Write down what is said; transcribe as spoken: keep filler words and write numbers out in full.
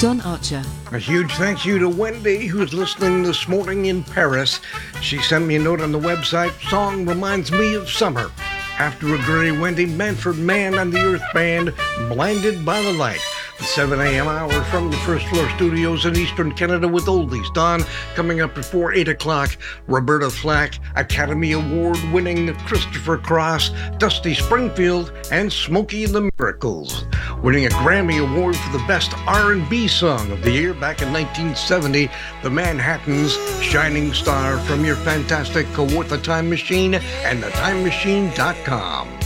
Don Archer. A huge thank you to Wendy, who's listening this morning in Paris. She sent me a note on the website. Song reminds me of summer. After a agree, Wendy, Manfred Mann and the Earth Band, Blinded by the Light. The seven a.m. hour from the first floor studios in Eastern Canada with Oldies. Don, coming up before eight o'clock, Roberta Flack, Academy Award-winning Christopher Cross, Dusty Springfield, and Smokey and the Miracles. Winning a Grammy Award for the Best R and B Song of the Year back in nineteen seventy, the Manhattans, Shining Star from your fantastic Kawartha Time Machine and the time machine dot com.